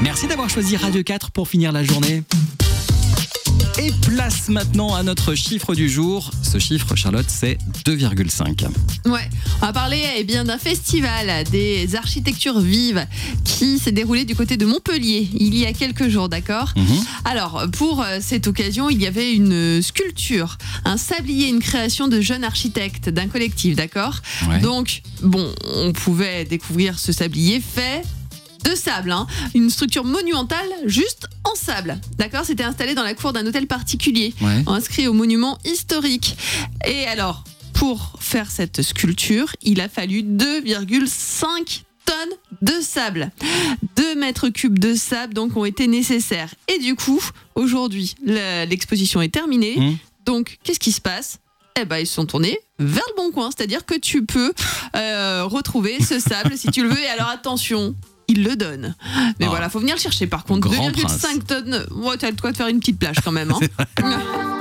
Merci d'avoir choisi Radio 4 pour finir la journée. Et place maintenant à notre chiffre du jour. Ce chiffre, Charlotte, c'est 2,5. Ouais, on va parler d'un festival des architectures vives qui s'est déroulé du côté de Montpellier il y a quelques jours, d'accord ? Alors, pour cette occasion, il y avait une sculpture, un sablier, une création de jeunes architectes d'un collectif, d'accord ? Ouais. Donc, on pouvait découvrir ce sablier fait de sable, une structure monumentale juste en sable. D'accord ? C'était installé dans la cour d'un hôtel particulier, inscrit au monument historique. Et alors, pour faire cette sculpture, il a fallu 2,5 tonnes de sable. 2 mètres cubes de sable donc ont été nécessaires. Et du coup, aujourd'hui, l'exposition est terminée. Donc, qu'est-ce qui se passe ? Ils se sont tournés vers le bon coin, c'est-à-dire que tu peux retrouver ce sable si tu le veux. Et alors attention, il le donne. Mais voilà, faut venir le chercher. Par contre, 2,5 tonnes, t'as de quoi te faire une petite plage quand même.